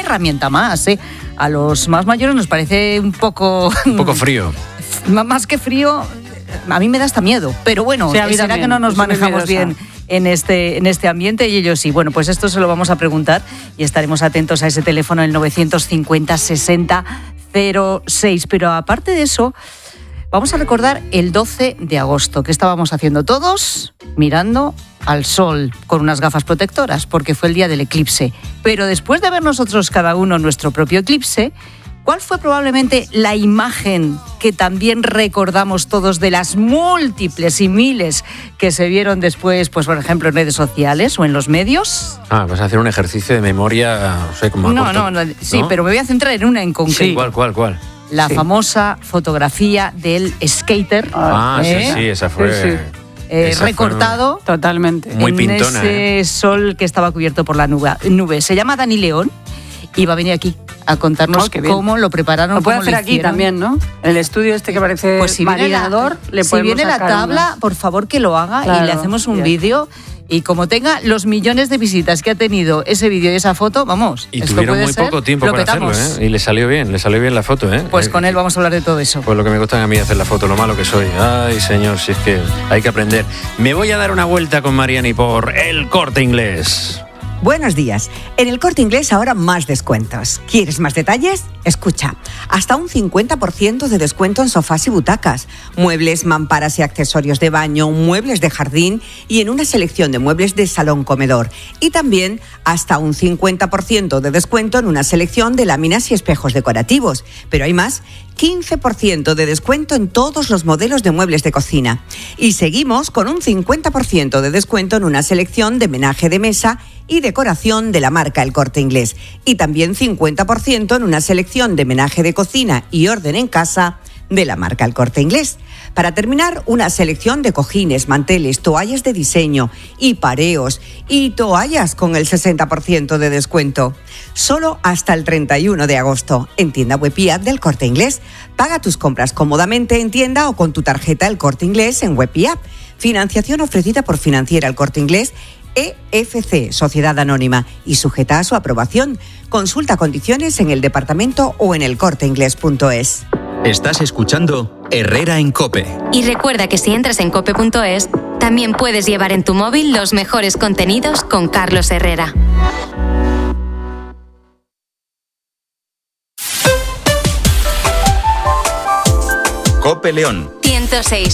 herramienta más, ¿eh? A los más mayores nos parece un poco frío. Más que frío, a mí me da hasta miedo. Pero bueno, sí, será también. que no nos manejamos bien en este ambiente, y ellos sí. Bueno, pues esto se lo vamos a preguntar y estaremos atentos a ese teléfono, el 950 60 06. Pero aparte de eso, vamos a recordar el 12 de agosto, que estábamos haciendo todos mirando al sol con unas gafas protectoras, porque fue el día del eclipse. Pero después de ver nosotros cada uno nuestro propio eclipse, ¿cuál fue probablemente la imagen que también recordamos todos de las múltiples y miles que se vieron después, pues por ejemplo en redes sociales o en los medios? Vas a hacer un ejercicio de memoria, no sé cómo. No, sí, ¿no? Pero me voy a centrar en una en concreto. Sí. ¿Cuál? La famosa fotografía del skater. Sí, esa fue... recortado totalmente muy en pintona, ese sol que estaba cubierto por la nube. Se llama Dani León y va a venir aquí a contarnos cómo lo prepararon. Lo puede hacer aquí también, ¿no? El estudio este que parece pues si marinador. Si viene la tabla, por favor que lo haga, claro, y le hacemos un vídeo. Y como tenga los millones de visitas que ha tenido ese vídeo y esa foto, vamos. Y tuvieron muy poco tiempo para hacerlo, ¿eh? Y le salió bien la foto, ¿eh? Pues con él vamos a hablar de todo eso. Pues lo que me gusta a mí hacer la foto, lo malo que soy. Ay, señor, si es que hay que aprender. Me voy a dar una vuelta con Mariani por El Corte Inglés. Buenos días. En El Corte Inglés ahora más descuentos. ¿Quieres más detalles? Escucha. Hasta un 50% de descuento en sofás y butacas, muebles, mamparas y accesorios de baño, muebles de jardín y en una selección de muebles de salón-comedor. Y también hasta un 50% de descuento en una selección de láminas y espejos decorativos. Pero hay más. 15% de descuento en todos los modelos de muebles de cocina. Y seguimos con un 50% de descuento en una selección de menaje de mesa y decoración de la marca El Corte Inglés. Y también 50% en una selección de menaje de cocina y orden en casa de la marca El Corte Inglés. Para terminar, una selección de cojines, manteles, toallas de diseño y pareos y toallas con el 60% de descuento. Solo hasta el 31 de agosto en tienda web y app del Corte Inglés. Paga tus compras cómodamente en tienda o con tu tarjeta El Corte Inglés en web y app. Financiación ofrecida por Financiera El Corte Inglés EFC, Sociedad Anónima, y sujeta a su aprobación. Consulta condiciones en el departamento o en elcorteinglés.es. Estás escuchando Herrera en COPE. Y recuerda que si entras en cope.es, también puedes llevar en tu móvil los mejores contenidos con Carlos Herrera. COPE León 106.0.